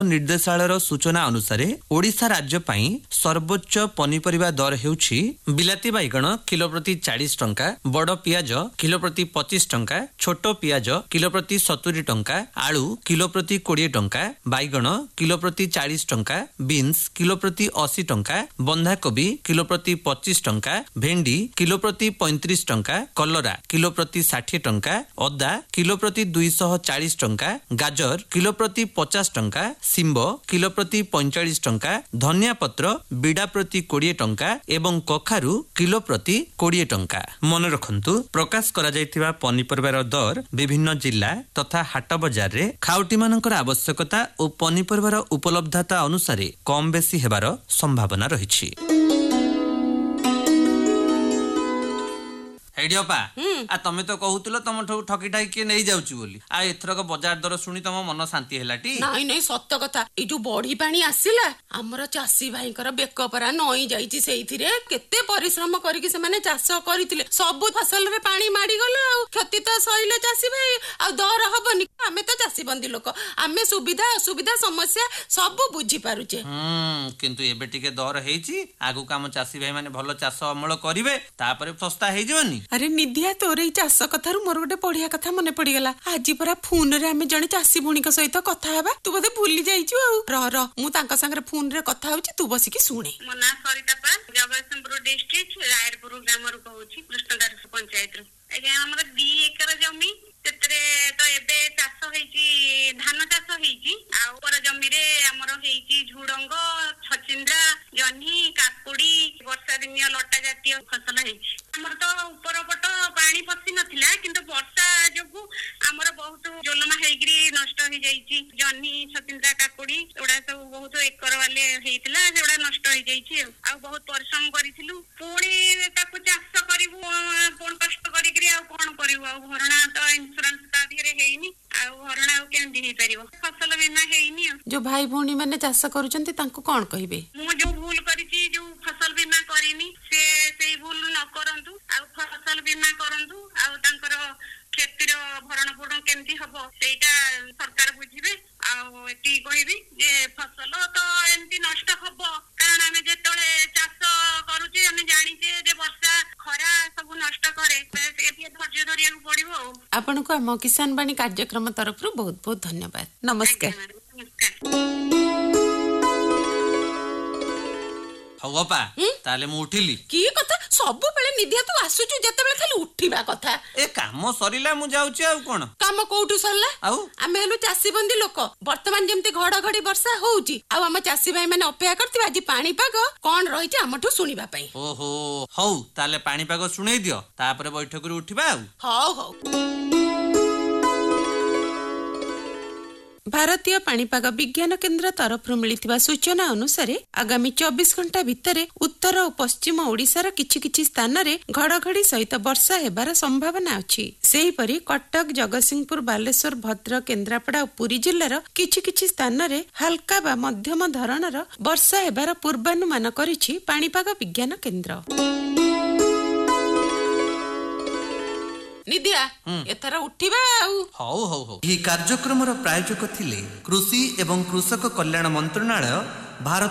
निर्देशालयर सूचना अनुसार ओडिशा राज्य पई सर्वोच्च पनीपरिबा दर हेउछि बिलाती बाइगण किलो प्रति 40 टंका, बड़ पियाज किलो प्रति 25 टंका, छोट पियाज किलो प्रति 70 टंका, आलू किलो प्रति 20 टंका, बाइगण किलो प्रति 40 टंका, बीन्स किलो प्रति 80 टंका, बंधाकोबी किलो प्रति 25 टंका, भेंडी किलो प्रति 35 टंका, कलरा किलो प्रति 60 टंका, अदा किलो प्रति 240 टंका, गाजर किलो प्रति 50 टंका, सिंब किलो प्रति 45 टंका, धनिया पत्र बिडा प्रति 20 टंका एवं कखारु किलो प्रति 20 टंका। मन रखंतु प्रकाश करा जायतिबा पनीपरिबार दर विभिन्न जिला तथा हाट बाजार रे खाउटी मानकर आवश्यकता और पनीपरिबार उपलब्धता अनुसार कम बेसी हेबार संभावना रहिछि। हेडियोपा आ तमे तो कहूतलो तम ठकी ठाकी के नहीं जाउची बोली आ एथरक बाजार दर सुनी तम मन शांति हेलाटी। नहीं नहीं सत्य कथा ए जो बड़ी पानी आसिला हमर चासी भाईकर बेक परा नई जाईची सेइथिरे केते परिश्रम करिकि से माने चाष करितिले सब फसल रे पानी माडी गला आ क्षति तो सहिले चासी भाई आ दर हबनी। हमें तो चासी बंदी लोक हमें सुविधा असुविधा समस्या सब बुझी पारुचे। किंतु एबे टिके दर हेची आगु काम चासी भाई माने भलो चाष अमल करिवे तापरे सस्ता हे जवनी। अरे निधिया तोर ई चाष कथारु मोर गोटे पढ़िया कथा मने पड़ीगला। आज परा फोन रे आमे जने चासी भूणी का सहित कथा हेबा तू बोधे भूली जाइछु आ र मु तांका संगे फोन रे कथा होची तू बसी की सुने। मो ना सरिता पा जगतसिंहपुर डिस्ट्रिक्ट रायरपुर ग्राम रु कहूची कृष्णदार पंचायत रु। आगे हमर 2 एकर जमी तेतरे तो एबे चाष हेची धान चाष हेची आ ऊपर जमी रे हमर हेची झुडंग छचिंद्रा जन्ही काकुडी वर्षा दिनिया लटा जातीय फसल हेची। हमर तो ऊपर पट पानी पसी नथिला किंतु वर्षा जोगु हमर बहुत जोलमा हेगिरी नष्ट हो जाईची। जन्ही छचिंद्रा काकुडी ओडा सब बहुत एकर वाले हेइतला सेडा नष्ट हो जाईची आ बहुत परिश्रम करिथिलु पुणी ताकु चाष करिवु कोन कष्ट करिकरी आ कोन करिवु आ भरणा तो इंश्योरेंस का धीरे हेइनी आ भरणा केन दी परिवो फसल बीमा हेइनी। जो भाई भौणी माने चाष करूचंती तांको कोन कहिबे मु जो भूल करिची जो फसल बीमा करिनी से भूल न करंतु आ फसल बीमा करंतु आ तांकर खेतीर भरण पोषण केमती हबो सेटा सरकार बुझिबे आ एटी कहिबी जे फसल तो एमती नष्ट हबो कारण हमें जेतले चाष करूची हमें जानिचे जे वर्षा खरा सब नष्ट करे एती धैर्य धरिया पड़िबो। आपन को हम किसान बाणी कार्यक्रम तरफ रु बहुत बहुत धन्यवाद। नमस्कार। हवपा ताले मु उठिली की कथा सब बेले निधिया तू आसुचु जते बेले खाली उठिबा कथा ए काम सरिला मु जाउची आ कोन काम कोउठु सरला आउ आमे हेलु चासी बंदी लोक वर्तमान जेमती घड़घड़ी वर्षा होउची आ हम चासी भाई माने अपेक्षा करथिबा आज पानी पाग कोन रहिचे हमठु सुनिबा पई। ओहो हौ ताले पानी पाग सुनै दियो तापर बैठक रे उठिबा हौ हौ। भारतीय पाणीपाग विज्ञान केन्द्र तरफ मिलिथिबा सूचना अनुसार आगामी 24 घंटा भितर उत्तर और पश्चिम ओडिशार किछि किछि स्थान रे घड़घड़ी सहित वर्षा हेबार संभावना अछि। सेहिपरि कटक जगतसिंहपुर बालेश्वर भद्रक केन्द्रापड़ा और पुरी जिल्लार किछि किछि स्थान रे हल्का बा मध्यम धरणर वर्षा हेबार पूर्वानुमान करिछि पाणीपाग विज्ञान केन्द्र। निधिया एथर उठिबा हौ हौ हौ। ई कार्यक्रम रो प्रायोजक थिले कृषि एवं कृषक कल्याण मंत्रणालय भारत